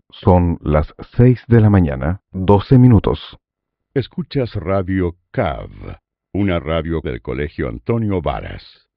Son las 6 de la mañana, 12 minutos. Escuchas Radio CAV, una radio del Colegio Antonio Varas.